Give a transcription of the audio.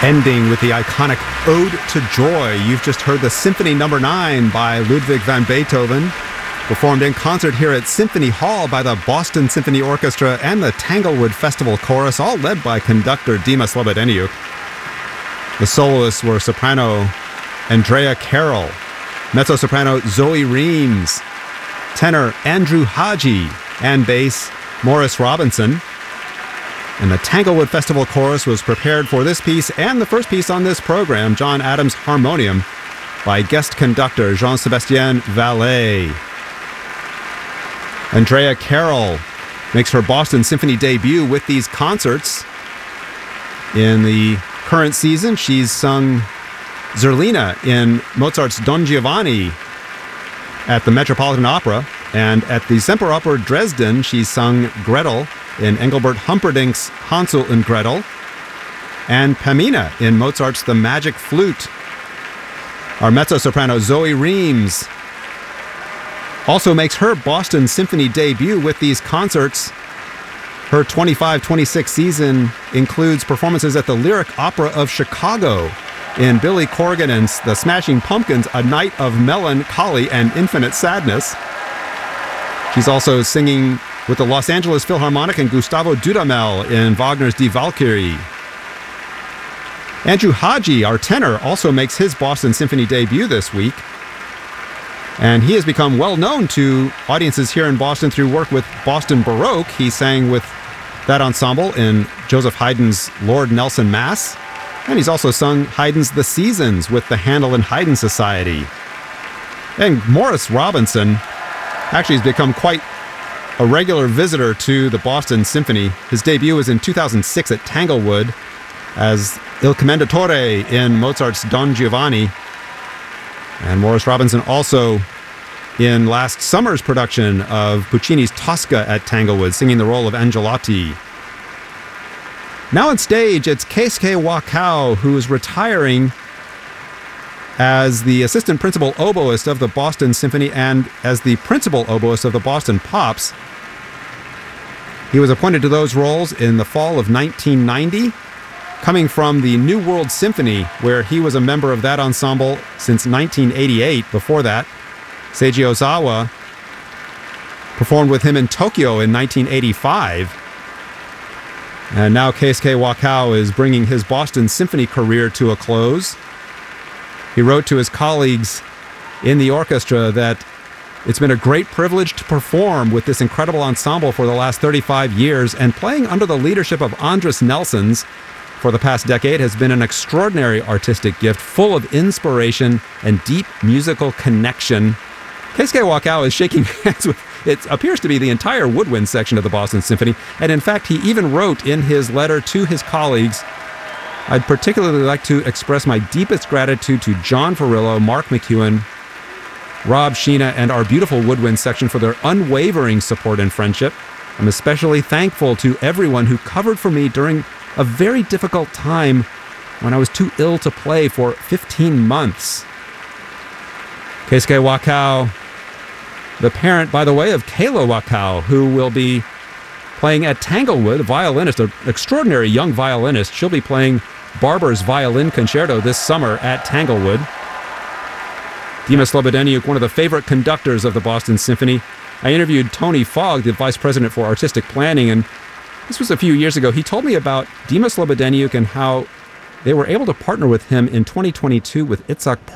Ending with the iconic Ode to Joy. You've just heard the Symphony No. 9 by Ludwig van Beethoven, performed in concert here at Symphony Hall by the Boston Symphony Orchestra and the Tanglewood Festival Chorus, all led by conductor Dima Slobodeniuk. The soloists were soprano Andrea Carroll, mezzo-soprano Zoe Reams, tenor Andrew Haji, and bass Morris Robinson. And the Tanglewood Festival Chorus was prepared for this piece and the first piece on this program, John Adams' Harmonium, by guest conductor Jean-Sébastien Vallet. Andrea Carroll makes her Boston Symphony debut with these concerts. In the current season, she's sung Zerlina in Mozart's Don Giovanni at the Metropolitan Opera, and at the Semperoper Dresden, she's sung Gretel in Engelbert Humperdinck's Hansel and Gretel, and Pamina in Mozart's The Magic Flute. Our mezzo-soprano Zoe Reams also makes her Boston Symphony debut with these concerts. Her 25-26 season includes performances at the Lyric Opera of Chicago in Billy Corgan and the Smashing Pumpkins' A Night of Melancholy and Infinite Sadness. She's also singing with the Los Angeles Philharmonic and Gustavo Dudamel in Wagner's Die Walküre. Andrew Haji, our tenor, also makes his Boston Symphony debut this week. And he has become well known to audiences here in Boston through work with Boston Baroque. He sang with that ensemble in Joseph Haydn's Lord Nelson Mass. And he's also sung Haydn's The Seasons with the Handel and Haydn Society. And Morris Robinson actually has become quite a regular visitor to the Boston Symphony. His debut was in 2006 at Tanglewood as Il Commendatore in Mozart's Don Giovanni. And Morris Robinson also in last summer's production of Puccini's Tosca at Tanglewood, singing the role of Angelotti. Now on stage, it's Keisuke Wakao, who is retiring as the assistant principal oboist of the Boston Symphony and as the principal oboist of the Boston Pops. He was appointed to those roles in the fall of 1990, coming from the New World Symphony, where he was a member of that ensemble since 1988. Before that, Seiji Ozawa performed with him in Tokyo in 1985. And now Keisuke Wakao is bringing his Boston Symphony career to a close. He wrote to his colleagues in the orchestra that it's been a great privilege to perform with this incredible ensemble for the last 35 years, and playing under the leadership of Andris Nelsons for the past decade has been an extraordinary artistic gift, full of inspiration and deep musical connection. Keisuke Wakao is shaking hands with, it appears to be the entire woodwind section of the Boston Symphony, and in fact, he even wrote in his letter to his colleagues, "I'd particularly like to express my deepest gratitude to John Farillo, Mark McEwen, Rob Sheena, and our beautiful woodwind section for their unwavering support and friendship. I'm especially thankful to everyone who covered for me during a very difficult time when I was too ill to play for 15 months. Keisuke Wakao, the parent, by the way, of Kayla Wakao, who will be playing at Tanglewood, a violinist, an extraordinary young violinist. She'll be playing Barber's Violin Concerto this summer at Tanglewood. Dima Slobodeniuk, one of the favorite conductors of the Boston Symphony. I interviewed Tony Fogg, the vice president for artistic planning, and this was a few years ago. He told me about Dima Slobodeniuk and how they were able to partner with him in 2022 with Itzhak